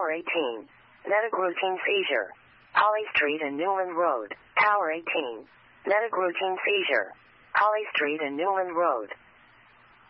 Tower 18. Nedic routine seizure. Holly Street and Newland Road. Tower 18. Nedic routine seizure. Holly Street and Newland Road.